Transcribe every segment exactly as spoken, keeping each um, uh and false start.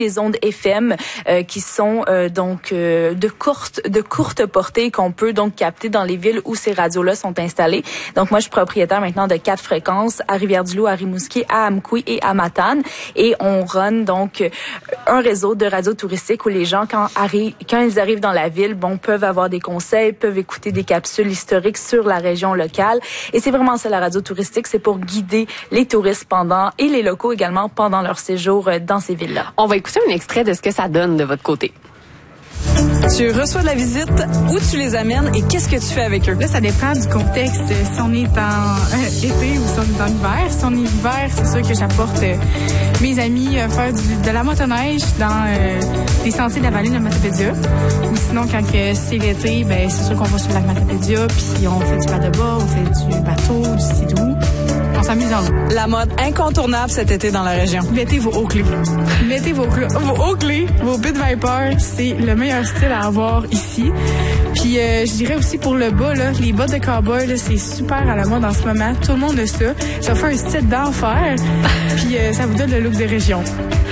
les ondes F M euh, qui sont euh, donc euh, de courte de courte portée qu'on peut donc capter dans les villes où ces radios-là sont installées. Donc moi je suis propriétaire maintenant de quatre fréquences à Rivière-du-Loup, à Rimouski, à Amkoui et à Matane, et on run donc un réseau de radios touristiques où les gens quand arrivent quand ils arrivent dans la ville, bon peuvent avoir des conseils, peuvent écouter des capsules historiques sur la région locale, et c'est vraiment ça la radio touristique, c'est pour guider les touristes pendant et les locaux également pendant leur séjour dans ces villes-là. On va écouter un extrait de ce que ça donne de votre côté. Tu reçois de la visite, où tu les amènes et qu'est-ce que tu fais avec eux? Là, ça dépend du contexte. Si on est en euh, été ou si on est en hiver. Si on est hiver, c'est sûr que j'apporte euh, mes amis euh, faire du, de la motoneige dans euh, les sentiers de la vallée de Matapédia. Ou sinon, quand que c'est l'été, ben c'est sûr qu'on va sur le lac Matapédia, puis on fait du paddleboard, on fait du bateau, du skidoo. On s'amuse en l'eau. La mode incontournable cet été dans la région. Mettez vos hauts clés. Mettez vos, cl- vos hauts clés, vos Pit Viper. C'est le meilleur style à avoir ici. Puis euh, je dirais aussi pour le bas, là, les bottes de cowboy, là, c'est super à la mode en ce moment. Tout le monde a ça. Ça fait un style d'enfer. Puis euh, ça vous donne le look de région.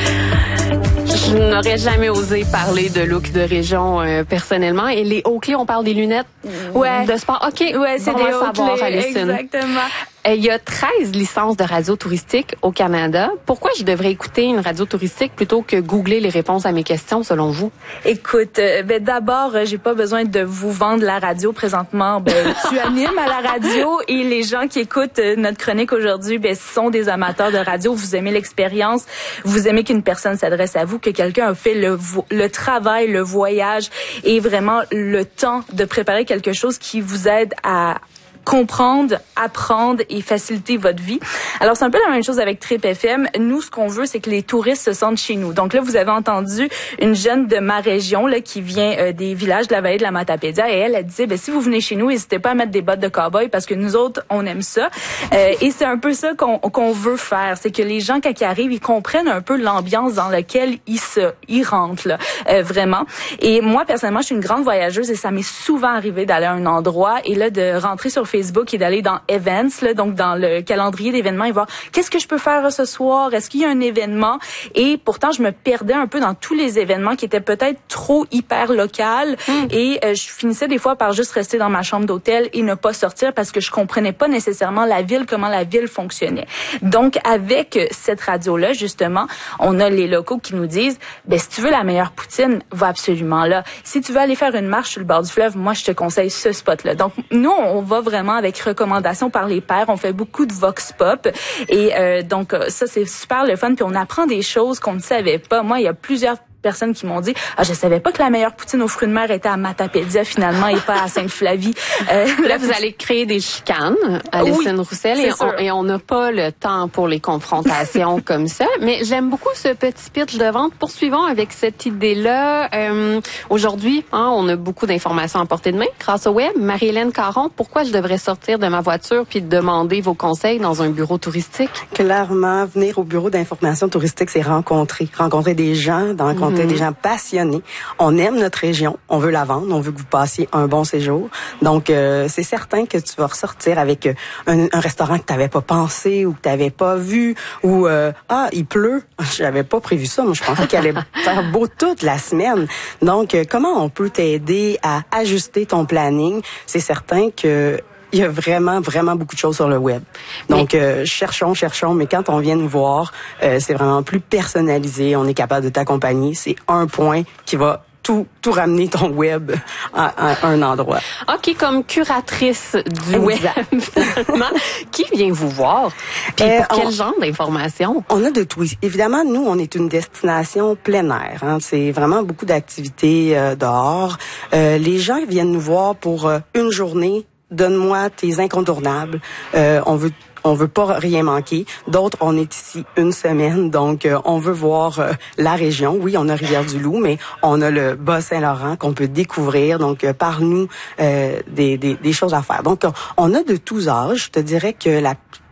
Je n'aurais jamais osé parler de look de région euh, personnellement. Et les hauts clés, on parle des lunettes ouais. de sport. OK, ouais, c'est bon des à hauts savoir, clés, Alison. exactement. Il y a treize licences de radio touristique au Canada. Pourquoi je devrais écouter une radio touristique plutôt que googler les réponses à mes questions, selon vous? Écoute, euh, ben d'abord, euh, j'ai pas besoin de vous vendre la radio présentement. Ben, tu animes à la radio et les gens qui écoutent euh, notre chronique aujourd'hui, ben sont des amateurs de radio. Vous aimez l'expérience, vous aimez qu'une personne s'adresse à vous, que quelqu'un a fait le vo- le travail, le voyage et vraiment le temps de préparer quelque chose qui vous aide à comprendre, apprendre et faciliter votre vie. Alors, c'est un peu la même chose avec Trip F M. Nous, ce qu'on veut, c'est que les touristes se sentent chez nous. Donc là, vous avez entendu une jeune de ma région là qui vient euh, des villages de la vallée de la Matapédia, et elle, elle disait, ben si vous venez chez nous, n'hésitez pas à mettre des bottes de cow-boy parce que nous autres, on aime ça. Euh, et c'est un peu ça qu'on qu'on veut faire, c'est que les gens, quand ils arrivent, ils comprennent un peu l'ambiance dans laquelle ils se, ils rentrent là, euh, vraiment. Et moi, personnellement, je suis une grande voyageuse et ça m'est souvent arrivé d'aller à un endroit et là de rentrer sur Facebook et d'aller dans Events, là, donc dans le calendrier d'événements et voir qu'est-ce que je peux faire ce soir, est-ce qu'il y a un événement, et pourtant je me perdais un peu dans tous les événements qui étaient peut-être trop hyper local mm. et euh, je finissais des fois par juste rester dans ma chambre d'hôtel et ne pas sortir parce que je comprenais pas nécessairement la ville, comment la ville fonctionnait. Donc avec cette radio-là, justement, on a les locaux qui nous disent, ben si tu veux la meilleure poutine, va absolument là. Si tu veux aller faire une marche sur le bord du fleuve, moi je te conseille ce spot-là. Donc nous, on va vraiment avec recommandations par les pairs. On fait beaucoup de vox pop et euh, donc ça c'est super le fun. Puis on apprend des choses qu'on ne savait pas. Moi, il y a plusieurs personnes qui m'ont dit ah je savais pas que la meilleure poutine aux fruits de mer était à Matapédia finalement et pas à Sainte-Flavie. Euh, Là vous allez créer des chicanes, Alison oui, Roussel, et on, et on n'a pas le temps pour les confrontations comme ça. Mais j'aime beaucoup ce petit pitch de vente. Poursuivons avec cette idée-là. Euh, aujourd'hui, hein, on a beaucoup d'informations à portée de main grâce au web. Marie-Hélène Caron, pourquoi je devrais sortir de ma voiture puis demander vos conseils dans un bureau touristique? Clairement, venir au bureau d'information touristique, c'est rencontrer, rencontrer des gens, dans mmh. des gens passionnés. On aime notre région, on veut la vendre, on veut que vous passiez un bon séjour. Donc, euh, c'est certain que tu vas ressortir avec un, un restaurant que tu n'avais pas pensé ou que tu n'avais pas vu ou euh, ah, il pleut. J'avais pas prévu ça. Moi, je pensais qu'il allait faire beau toute la semaine. Donc, euh, comment on peut t'aider à ajuster ton planning? C'est certain que il y a vraiment, vraiment beaucoup de choses sur le web. Donc, mais... euh, cherchons, cherchons, mais quand on vient nous voir, euh, c'est vraiment plus personnalisé. On est capable de t'accompagner. C'est un point qui va tout, tout ramener ton web à, à un endroit. OK, comme curatrice du web, finalement, qui vient vous voir? Puis euh, pour quel on, genre d'informations? On a de tout. Évidemment, nous, on est une destination plein air. Hein. C'est vraiment beaucoup d'activités euh, dehors. Euh, les gens viennent nous voir pour euh, une journée. Donne-moi tes incontournables. Euh, on veut on veut pas rien manquer. D'autres, on est ici une semaine, donc euh, on veut voir euh, la région. Oui, on a Rivière-du-Loup, mais on a le Bas-Saint-Laurent qu'on peut découvrir. Donc, euh, par nous, euh, des, des, des choses à faire. Donc, on a de tous âges. Je te dirais que la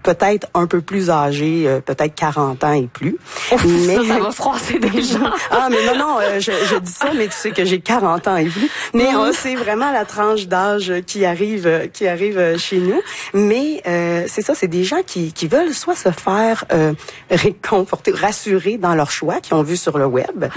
peut-être un peu plus âgés, euh, peut-être quarante ans et plus. Ouf, mais ça, ça va froisser des gens. Ah, mais non, non, euh, je, je dis ça, mais tu sais que j'ai quarante ans et plus. Mais euh, c'est vraiment la tranche d'âge qui arrive, euh, qui arrive euh, chez nous. Mais euh, c'est ça, c'est des gens qui, qui veulent soit se faire euh, réconforter, rassurer dans leur choix, qui ont vu sur le web.